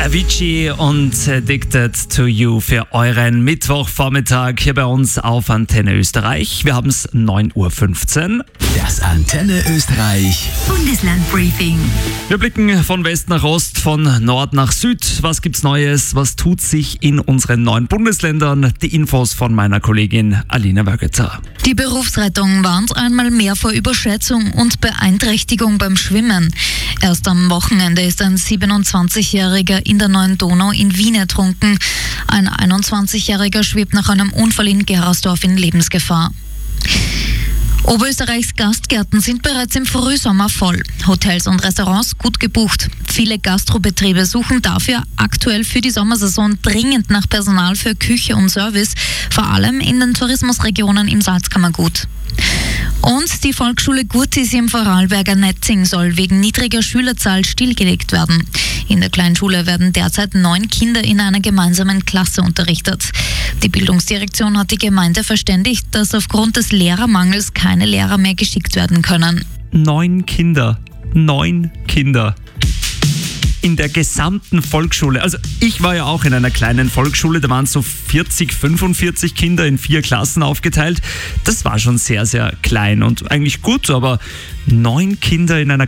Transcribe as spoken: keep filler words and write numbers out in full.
Avicii und Addicted to You für euren Mittwochvormittag hier bei uns auf Antenne Österreich. Wir haben es neun Uhr fünfzehn. Das Antenne Österreich Bundeslandbriefing. Wir blicken von West nach Ost, von Nord nach Süd. Was gibt's Neues? Was tut sich in unseren neuen Bundesländern? Die Infos von meiner Kollegin Alina Wögeter. Die Berufsrettung warnt einmal mehr vor Überschätzung und Beeinträchtigung beim Schwimmen. Erst am Wochenende ist ein siebenundzwanzigjähriger in der Neuen Donau in Wien ertrunken. Ein einundzwanzigjähriger schwebt nach einem Unfall in Gerasdorf in Lebensgefahr. Oberösterreichs Gastgärten sind bereits im Frühsommer voll. Hotels und Restaurants gut gebucht. Viele Gastrobetriebe suchen dafür aktuell für die Sommersaison dringend nach Personal für Küche und Service, vor allem in den Tourismusregionen im Salzkammergut. Und die Volksschule Gurtis im Vorarlberger Netzing soll wegen niedriger Schülerzahl stillgelegt werden. In der Kleinschule werden derzeit neun Kinder in einer gemeinsamen Klasse unterrichtet. Die Bildungsdirektion hat die Gemeinde verständigt, dass aufgrund des Lehrermangels keine Lehrer mehr geschickt werden können. Neun Kinder. Neun Kinder. In der gesamten Volksschule. Also ich war ja auch in einer kleinen Volksschule, da waren so vierzig, fünfundvierzig Kinder in vier Klassen aufgeteilt. Das war schon sehr, sehr klein und eigentlich gut, aber neun Kinder in einer